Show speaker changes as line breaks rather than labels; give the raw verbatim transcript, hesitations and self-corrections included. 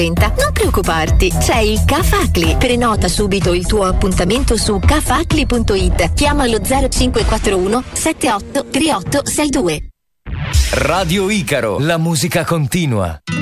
Non preoccuparti, c'è il Cafacli. Prenota subito il tuo appuntamento su cafacli punto it. Chiama lo zero cinque quattro uno sette otto tre otto sei due.
Radio Icaro, la musica continua.